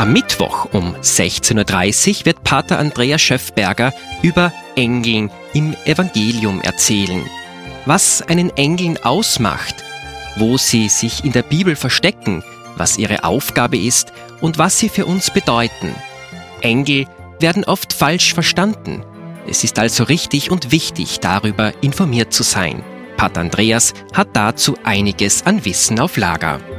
Am Mittwoch um 16.30 Uhr wird Pater Andreas Schöffberger über Engeln im Evangelium erzählen. Was einen Engeln ausmacht, wo sie sich in der Bibel verstecken, was ihre Aufgabe ist und was sie für uns bedeuten. Engel werden oft falsch verstanden. Es ist also richtig und wichtig, darüber informiert zu sein. Pater Andreas hat dazu einiges an Wissen auf Lager.